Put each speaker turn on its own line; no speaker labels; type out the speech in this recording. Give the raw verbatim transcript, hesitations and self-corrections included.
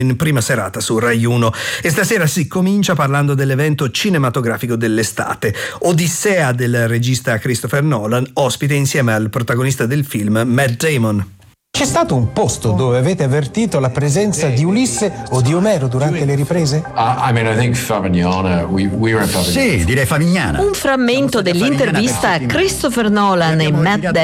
in prima serata su Rai uno, e stasera si comincia parlando dell'evento cinematografico dell'estate, Odissea del regista Christopher Nolan, ospite insieme al protagonista del film, Matt Damon.
C'è stato un posto dove avete avvertito la presenza di Ulisse o di Omero durante le riprese?
Sì, direi Favignana.
Un frammento dell'intervista a Christopher Nolan e Matt Damon